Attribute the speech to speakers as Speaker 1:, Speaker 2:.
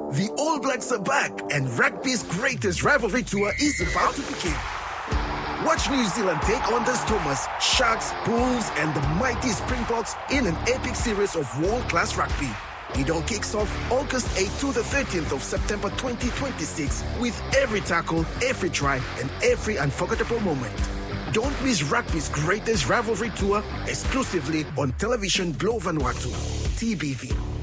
Speaker 1: The All Blacks are back, and rugby's greatest rivalry tour is about to begin. Watch New Zealand take on the Stormers, Sharks, Bulls, and the mighty Springboks in an epic series of world-class rugby. It all kicks off August 8th to the 13th of September 2026 with every tackle, every try, and every unforgettable moment. Don't miss rugby's greatest rivalry tour exclusively on television Globo Vanuatu, TBV.